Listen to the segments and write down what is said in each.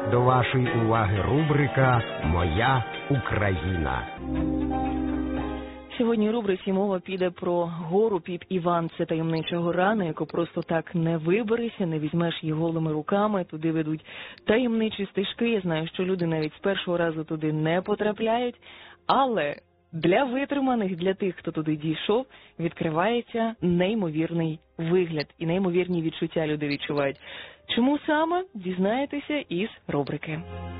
До вашої уваги рубрика «Моя Україна». Сьогодні у рубриці мова піде про гору Піп-Іван. Це таємнича гора, на яку просто так не виберешся, не візьмеш її голими руками. Туди ведуть таємничі стежки. Я знаю, що люди навіть з першого разу туди не потрапляють. Але для витриманих, для тих, хто туди дійшов, відкривається неймовірний вигляд і неймовірні відчуття люди відчувають. Чому саме? Дізнаєтеся із рубрики.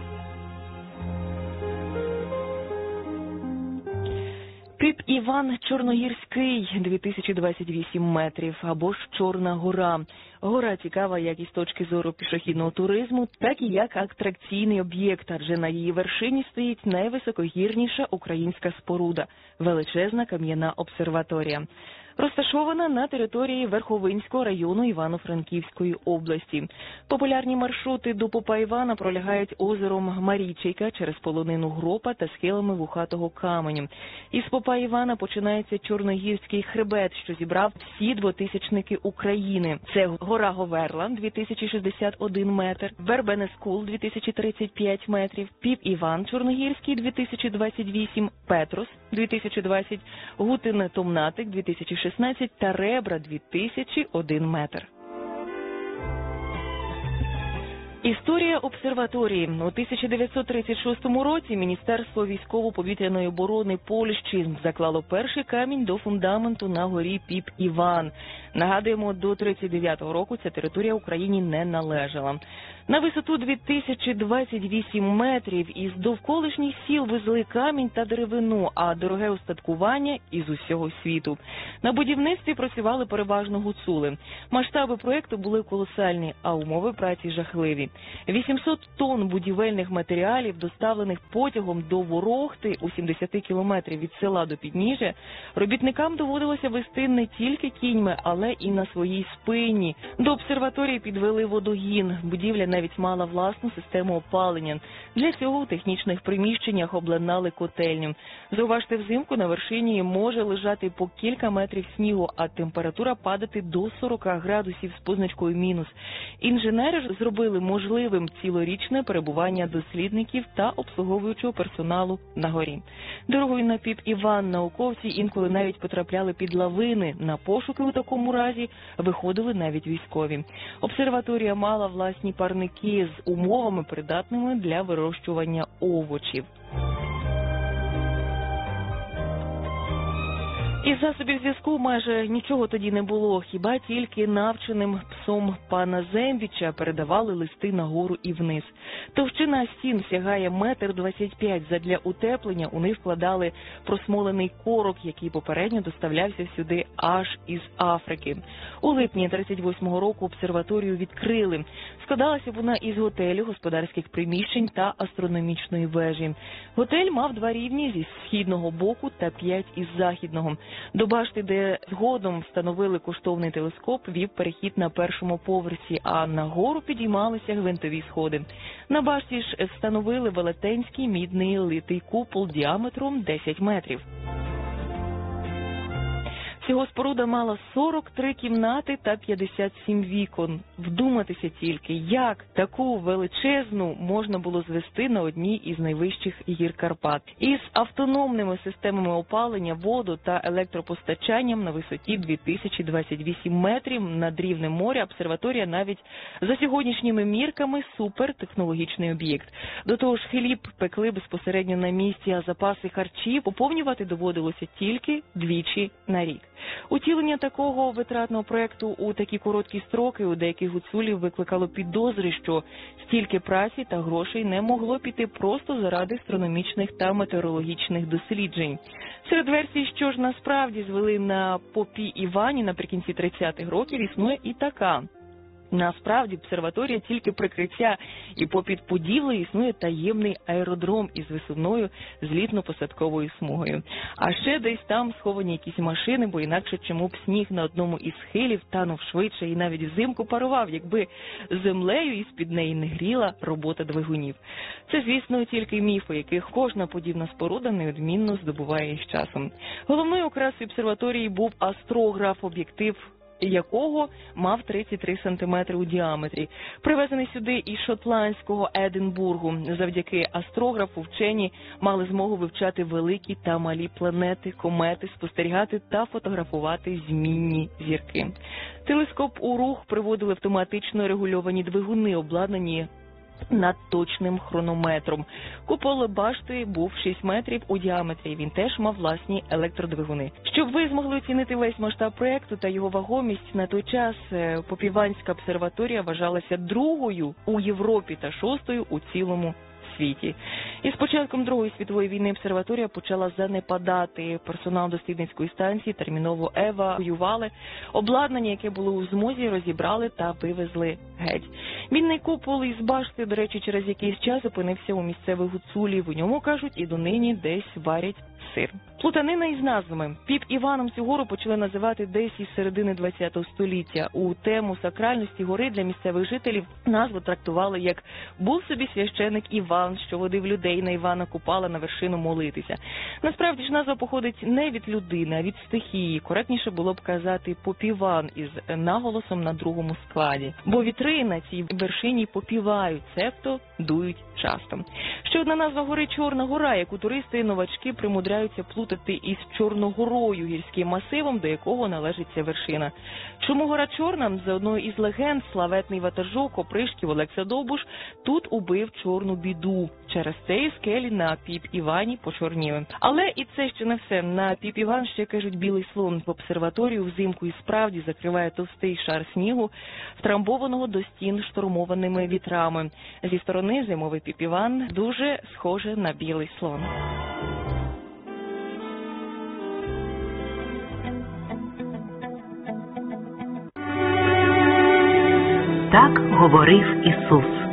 Піп-Іван Чорногірський, 2028 метрів, або ж Чорна гора. Гора цікава як із точки зору пішохідного туризму, так і як атракційний об'єкт, адже на її вершині стоїть найвисокогірніша українська споруда – величезна кам'яна обсерваторія. Розташована на території Верховинського району Івано-Франківської області. Популярні маршрути до Попа Івана пролягають озером Марійчейка через полонину Гропа та схилами Вухатого каменю. Із Попа Івана починається Чорногірський хребет, що зібрав всі двотисячники України. Це гора Говерла, 2061 метр, Вербенескул, 2035 метрів, Піп-Іван Чорногірський, 2028, Петрос, 2020, Гутин-Томнатик, 2016 та Ребра, 2001 метр. Історія обсерваторії. У 1936 році Міністерство військово-повітряної оборони Польщі заклало перший камінь до фундаменту на горі Піп-Іван. Нагадуємо, до 1939 року ця територія Україні не належала. На висоту 2028 метрів із довколишніх сіл везли камінь та деревину, а дороге устаткування із усього світу. На будівництві працювали переважно гуцули. Масштаби проєкту були колосальні, а умови праці жахливі. 800 тонн будівельних матеріалів, доставлених потягом до Ворохти у 70 кілометрів від села до підніжжя, робітникам доводилося вести не тільки кіньми, але і на своїй спині. До обсерваторії підвели водогін. Будівля навіть мала власну систему опалення. Для цього у технічних приміщеннях обладнали котельню. Зауважте, взимку на вершині може лежати по кілька метрів снігу, а температура падати до 40 градусів з позначкою мінус. Інженери ж зробили можливим цілорічне перебування дослідників та обслуговуючого персоналу на горі. Дорогою на Піп-Іван науковці інколи навіть потрапляли під лавини. На пошуки у такому разі виходили навіть військові. Обсерваторія мала власні парники з умовами, придатними для вирощування овочів. Із засобів зв'язку майже нічого тоді не було, хіба тільки навченим псом пана Зембіча передавали листи нагору і вниз. Товщина стін сягає 1,25 м. Задля утеплення у них вкладали просмолений корок, який попередньо доставлявся сюди аж із Африки. У липні 1938 року обсерваторію відкрили. Складалася вона із готелю, господарських приміщень та астрономічної вежі. Готель мав 2 рівні зі східного боку та 5 із західного. До башти, де згодом встановили коштовний телескоп, вів перехід на першому поверсі, а нагору підіймалися гвинтові сходи. На башті ж встановили велетенський мідний литий купол діаметром 10 метрів. Всього споруда мала 43 кімнати та 57 вікон. Вдуматися тільки, як таку величезну можна було звести на одній із найвищих гір Карпат. Із автономними системами опалення, воду та електропостачанням на висоті 2028 метрів над рівнем моря обсерваторія навіть за сьогоднішніми мірками супертехнологічний об'єкт. До того ж, хліб пекли безпосередньо на місці, а запаси харчів поповнювати доводилося тільки двічі на рік. Утілення такого витратного проєкту у такі короткі строки у деяких гуцулів викликало підозри, що стільки праці та грошей не могло піти просто заради астрономічних та метеорологічних досліджень. Серед версій, що ж насправді звели на Попі Івані наприкінці 30-х років, існує і така. Насправді, обсерваторія тільки прикриття, і попід будівлею існує таємний аеродром із висувною злітно-посадковою смугою. А ще десь там сховані якісь машини, бо інакше чому б сніг на одному із схилів танув швидше і навіть взимку парував, якби землею із-під неї не гріла робота двигунів. Це, звісно, тільки міфи, яких кожна подібна споруда неодмінно здобуває із часом. Головною окрасою обсерваторії був астрограф, об'єктив, якого мав 33 сантиметри у діаметрі. Привезений сюди із шотландського Единбургу. Завдяки астрографу вчені мали змогу вивчати великі та малі планети, комети, спостерігати та фотографувати змінні зірки. Телескоп у рух приводили автоматично регульовані двигуни, обладнані над точним хронометром. Купол башти був 6 метрів у діаметрі. Він теж мав власні електродвигуни. Щоб ви змогли оцінити весь масштаб проекту та його вагомість, на той час Попіванська обсерваторія вважалася другою у Європі та шостою у цілому світі. І з початком Другої світової війни обсерваторія почала занепадати. Персонал дослідницької станції терміново евакуювали. Обладнання, яке було у змозі, розібрали та вивезли геть. Мінний купол із башти, до речі, через якийсь час опинився у місцевих гуцулів. У ньому, кажуть, і донині десь варять сир. Плутанина із назвами. Піп-Іваном цю гору почали називати десь із середини ХХ століття. У тему сакральності гори для місцевих жителів назву трактували як «був собі священик Іван, що водив людей на Івана Купала на вершину молитися». Насправді ж назва походить не від людини, а від стихії. Коректніше було б казати «Попіван» із наголосом на другому складі. Бо вітри на цій вершині попівають, цебто дують часто. Ще одна назва гори – Чорна гора, яку туристи і новачки примудряються плутати із Чорногорою, гірським масивом, до якого належить ця вершина. Чому гора Чорна? За одною із легенд, славетний ватажок опришків Олекса Довбуш тут убив чорну біду. Через це і скелі на Піп-Івані почорніли. Але і це ще не все. На Піп-Іван ще, кажуть, білий слон. В обсерваторію взимку і справді закриває товстий шар снігу, втрамбованого до стін штормованими вітрами. Зі сторони зимовий Піп-Іван дуже схоже на білий слон. Так говорив Ісус.